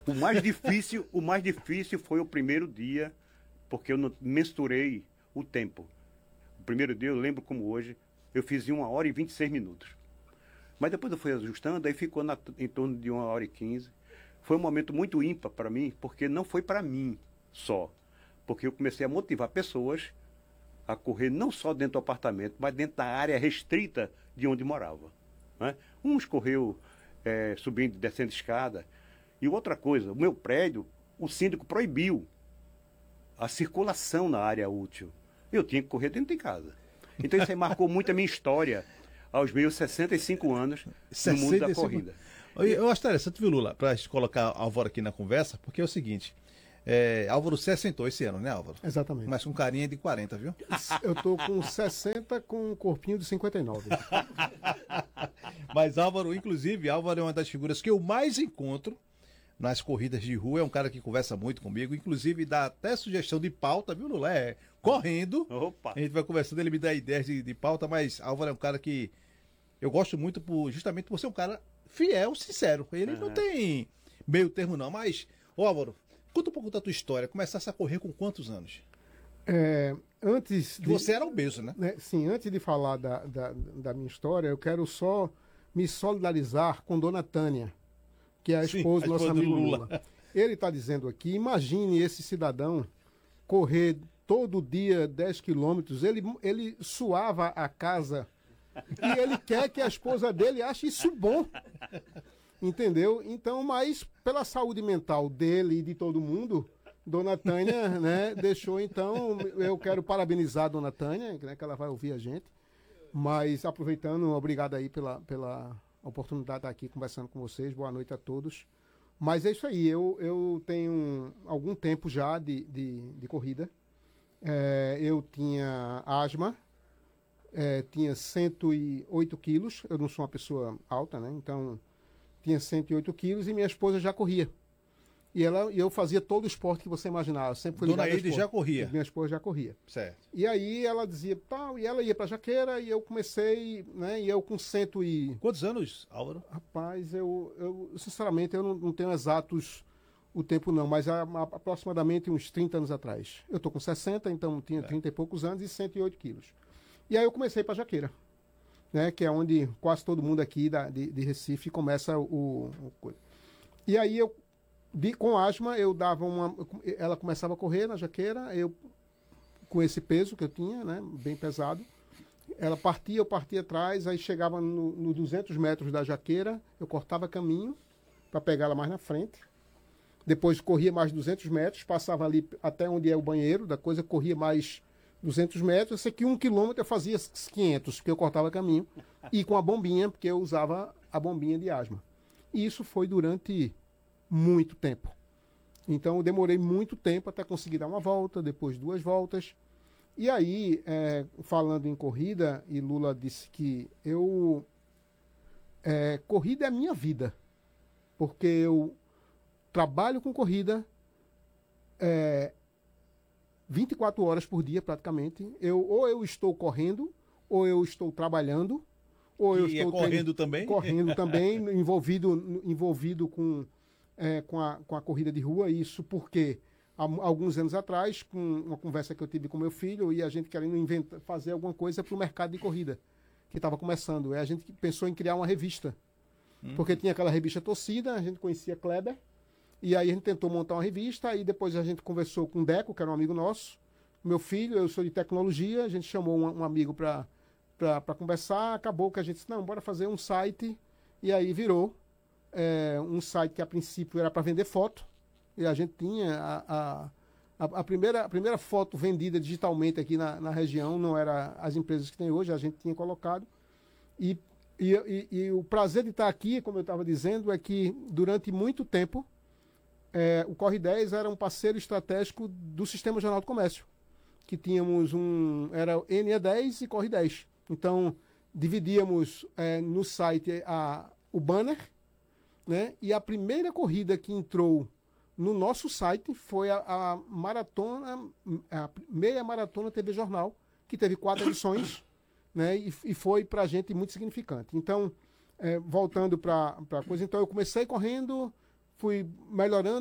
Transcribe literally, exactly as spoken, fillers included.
O mais difícil, o mais difícil foi o primeiro dia, porque eu não mensurei o tempo. O primeiro dia, eu lembro como hoje, eu fiz em uma hora e vinte e seis minutos. Mas depois eu fui ajustando, aí ficou na, em torno de uma hora e quinze. Foi um momento muito ímpar para mim, porque não foi para mim só. Porque eu comecei a motivar pessoas a correr não só dentro do apartamento, mas dentro da área restrita de onde morava. Né? Uns correu é, subindo e descendo escada. E outra coisa, o meu prédio, o síndico proibiu a circulação na área útil. Eu tinha que correr dentro de casa. Então isso aí marcou muito a minha história aos meus sessenta e cinco anos no mundo da corrida. Eu, eu acho interessante, viu, Lula, para a gente colocar Álvaro aqui na conversa, porque é o seguinte, é, Álvaro sessentou esse ano, né, Álvaro? Exatamente. Mas com carinha de quarenta, viu? Eu tô com sessenta com um corpinho de cinquenta e nove. Mas Álvaro, inclusive, Álvaro é uma das figuras que eu mais encontro nas corridas de rua, é um cara que conversa muito comigo, inclusive dá até sugestão de pauta, viu, Lula? É, correndo. Opa. A gente vai conversando, ele me dá ideias de, de pauta, mas Álvaro é um cara que eu gosto muito por, justamente por ser um cara fiel, sincero. Ele uhum. não tem meio termo não, mas, ô Álvaro, conta um pouco da tua história. Começasse a correr com quantos anos? É, antes de... Você era obeso, né? né? Sim, antes de falar da, da, da minha história, eu quero só me solidarizar com Dona Tânia, que é a esposa do nosso amigo Lula. Lula. Ele está dizendo aqui, imagine esse cidadão correr todo dia dez quilômetros, ele, ele suava a casa e ele quer que a esposa dele ache isso bom. Entendeu? Então, mas pela saúde mental dele e de todo mundo, Dona Tânia, né, deixou, então, eu quero parabenizar a Dona Tânia, né, que ela vai ouvir a gente, mas aproveitando, obrigado aí pela... pela a oportunidade de estar aqui conversando com vocês. Boa noite a todos. Mas é isso aí, eu, eu tenho algum tempo já de, de, de corrida. É, eu tinha asma, é, tinha cento e oito quilos, eu não sou uma pessoa alta, né? Então, tinha cento e oito quilos e minha esposa já corria. E ela, eu fazia todo o esporte que você imaginava. Sempre fui Dona Eide já corria? Minha esposa já corria. Certo. E aí ela dizia tal, e ela ia pra Jaqueira, e eu comecei, né, e eu com cento e... Quantos anos, Álvaro? Rapaz, eu, eu sinceramente, eu não, não tenho exatos o tempo não, mas a, a, aproximadamente uns trinta anos atrás. Eu tô com sessenta, então tinha é. trinta e poucos anos e cento e oito quilos. E aí eu comecei pra Jaqueira, né, que é onde quase todo mundo aqui da, de, de Recife começa o... o e aí eu De, com asma, eu dava uma... Ela começava a correr na Jaqueira, eu, com esse peso que eu tinha, né, bem pesado, ela partia, eu partia atrás, aí chegava no, no duzentos metros da Jaqueira, eu cortava caminho para pegá-la mais na frente, depois corria mais duzentos metros, passava ali até onde é o banheiro da coisa, corria mais duzentos metros, esse aqui um quilômetro eu fazia quinhentos, porque eu cortava caminho, e com a bombinha, porque eu usava a bombinha de asma. E isso foi durante... muito tempo. Então eu demorei muito tempo até conseguir dar uma volta, depois duas voltas. E aí, é, falando em corrida, e Lula disse que eu... É, corrida é a minha vida. Porque eu trabalho com corrida é, vinte e quatro horas por dia praticamente. Eu, ou eu estou correndo, ou eu estou trabalhando, ou eu e estou... é correndo também? Correndo também, envolvido, envolvido com... É, com, a, com a corrida de rua, isso porque há alguns anos atrás, com uma conversa que eu tive com meu filho, e a gente querendo inventar, fazer alguma coisa para o mercado de corrida, que estava começando. E a gente pensou em criar uma revista, uhum. porque tinha aquela revista Torcida, a gente conhecia Kleber, e aí a gente tentou montar uma revista, e depois a gente conversou com o Deco, que era um amigo nosso, meu filho, eu sou de tecnologia, a gente chamou um, um amigo para conversar, acabou que a gente disse, não, bora fazer um site, e aí virou. É, um site que a princípio era para vender foto, e a gente tinha a, a, a, primeira, a primeira foto vendida digitalmente aqui na, na região, não era as empresas que tem hoje, a gente tinha colocado. E, e, e, e o prazer de estar aqui, como eu estava dizendo, é que durante muito tempo é, o Corre dez era um parceiro estratégico do Sistema Jornal do Comércio, que tínhamos um, era N E dez e Corre dez. Então, dividíamos é, no site a, o banner, né? E a primeira corrida que entrou no nosso site foi a, a maratona, a meia maratona T V Jornal, que teve quatro edições, né? E, e foi para a gente muito significante. Então, é, voltando para a coisa, então eu comecei correndo, fui melhorando.